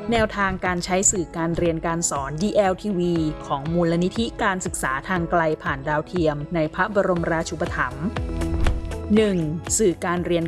แนวทางการใช้สื่อการเรียนการสอน DLTV ของมูลนิธิการศึกษาทางไกลผ่านดาวเทียมในพระบรมราชูปถัมภ์ 1. สื่อการเรียน